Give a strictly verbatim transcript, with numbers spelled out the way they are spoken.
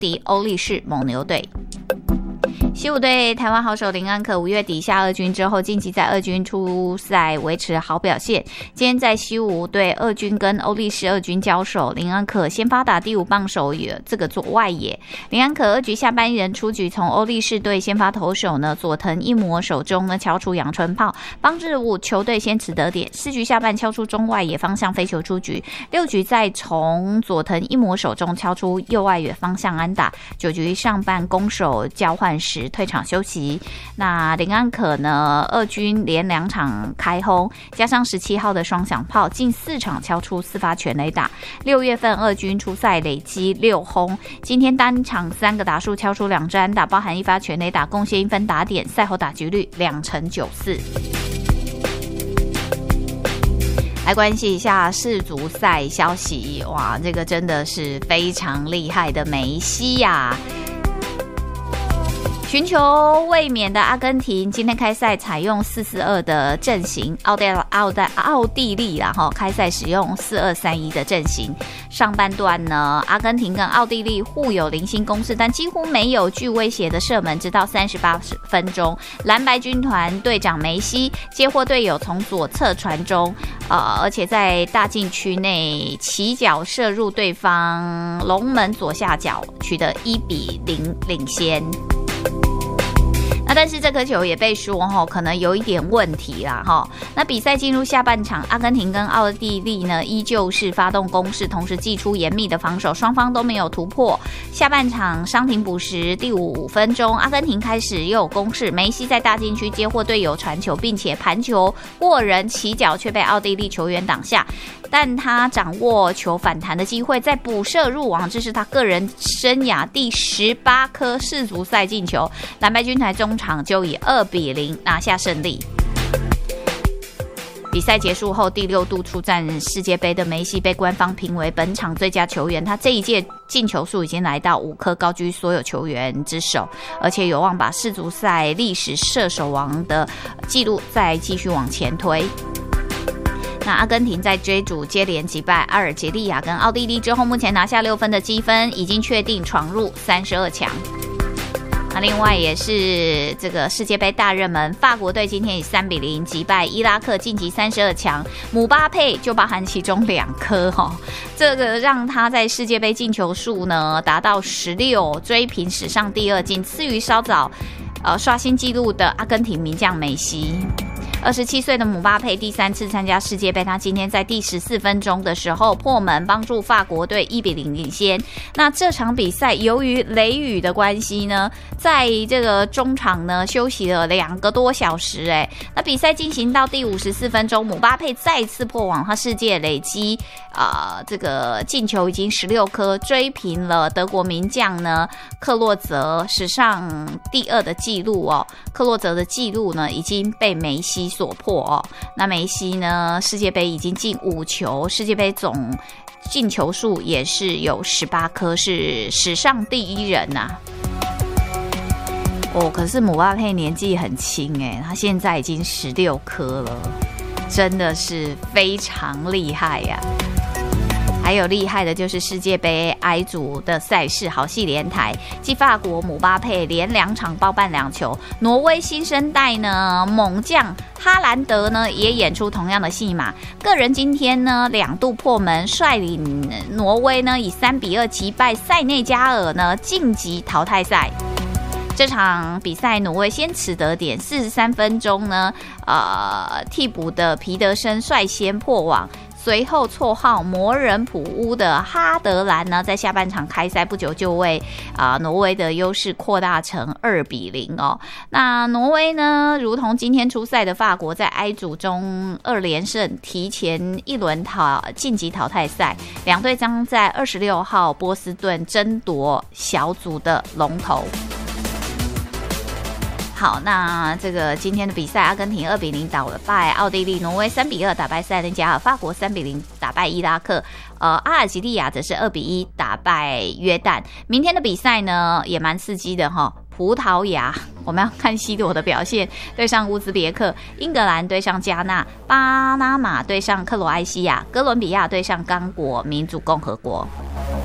敌欧力士蒙牛队。西武队台湾好手林安可五月底下二军之后，近期在二军出赛维持好表现。今天在西武队二军跟欧力士二军交手，林安可先发打第五棒手这个左外野。林安可二局下半一人出局，从欧力士队先发投手呢佐藤一模手中呢敲出阳春炮，帮助球队先取得点。四局下半敲出中外野方向飞球出局，六局再从佐藤一模手中敲出右外野方向安打。九局上半攻守交换时退场休息。那林安可呢二军连两场开轰，加上十七号的双响炮，近四场敲出四发全垒打。六月份二军出赛累积六轰，今天单场三个打数敲出两支安打，包含一发全垒打，贡献一分打点，赛后打击率两成九四。来关系一下世足赛消息，哇，这个真的是非常厉害的梅西呀、啊！寻求卫冕的阿根廷今天开赛采用四四二的阵型，奥地奥地奥地利啦哈，开赛使用四二三一的阵型。上半段呢，阿根廷跟奥地利互有零星攻势，但几乎没有具威胁的射门，直到三十八分钟，蓝白军团队长梅西接获队友从左侧传中，呃，而且在大禁区内起脚射入对方龙门左下角，取得一比零领先。那但是这颗球也被说齁可能有一点问题啦齁。那比赛进入下半场，阿根廷跟奥地利呢依旧是发动攻势，同时祭出严密的防守，双方都没有突破。下半场伤停补时第五分钟，阿根廷开始又有攻势，梅西在大禁区接获队友传球，并且盘球过人起脚，却被奥地利球员挡下。但他掌握球反弹的机会，再补射入网，这是他个人生涯第十八颗世足赛进球。蓝白军团中场就以二比零拿下胜利。比赛结束后，第六度出战世界杯的梅西被官方评为本场最佳球员。他这一届进球数已经来到五颗，高居所有球员之首，而且有望把世足赛历史射手王的纪录再继续往前推。那阿根廷在追逐接连击败阿尔及利亚跟奥地利之后，目前拿下六分的积分，已经确定闯入三十二强。那另外也是这个世界杯大热门，法国队今天以三比零击败伊拉克，晋级三十二强。姆巴佩就包含其中两颗哈、哦，这个让他在世界杯进球数呢达到十六，追平史上第二，仅次于稍早呃刷新纪录的阿根廷名将梅西。二十七岁的姆巴佩第三次参加世界杯，他今天在第十四分钟的时候破门，帮助法国队一比零领先。那这场比赛由于雷雨的关系呢，在这个中场呢休息了两个多小时。哎，那比赛进行到第五十四分钟，姆巴佩再次破网，他世界累积啊、呃、这个进球已经十六颗，追平了德国名将呢克洛泽史上第二的纪录哦。克洛泽的纪录呢已经被梅西所破哦。那梅西呢世界杯已经进五球，世界杯总进球数也是有十八颗，是史上第一人呐、啊。哦，可是姆巴佩年纪很轻哎，他现在已经十六颗了，真的是非常厉害呀、啊。还有厉害的就是世界杯 I 组的赛事好戏连台，继法国姆巴佩连两场包办两球，挪威新生代呢猛将哈兰德呢也演出同样的戏码，个人今天呢两度破门，率领挪威呢以三比二击败塞内加尔呢晋级淘汰赛。这场比赛挪威先取得点，四十三分钟呢，呃，替补的皮德森率先破网。随后，绰号魔人普乌的哈德兰呢，在下半场开赛不久就为啊、呃、挪威的优势扩大成二比零哦。那挪威呢，如同今天出赛的法国，在 I 组中二连胜，提前一轮淘晋级淘汰赛。两队将在二十六号波士顿争夺小组的龙头。好，那这个今天的比赛，阿根廷二比零打败奥地利，挪威三比二打败塞内加尔，法国三比零打败伊拉克，呃，阿尔及利亚则是二比一打败约旦。明天的比赛呢，也蛮刺激的哈。葡萄牙，我们要看 C 罗的表现，对上乌兹别克；英格兰对上加纳；巴拿马对上克罗埃西亚；哥伦比亚对上刚果民主共和国。